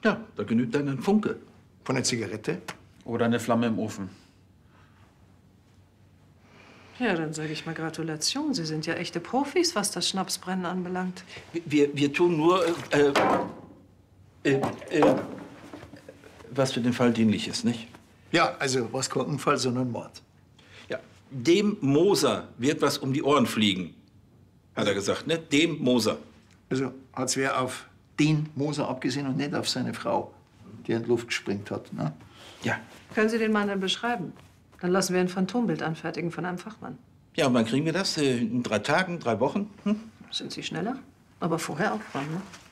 Ja, da genügt dann ein Funke. Von der Zigarette? Oder eine Flamme im Ofen. Ja, dann sage ich mal Gratulation. Sie sind ja echte Profis, was das Schnapsbrennen anbelangt. Wir tun nur, was für den Fall dienlich ist, nicht? Ja, also was kein Unfall, sondern Mord. Ja, dem Moser wird was um die Ohren fliegen, hat er gesagt, ne? Dem Moser. Also hat's wer auf den Moser abgesehen und nicht auf seine Frau, die in die Luft gesprengt hat, ne? Ja. Können Sie den Mann dann beschreiben? Dann lassen wir ein Phantombild anfertigen von einem Fachmann. Ja, und wann kriegen wir das? In 3 Tagen, 3 Wochen? Hm? Sind Sie schneller? Aber vorher aufräumen, ne?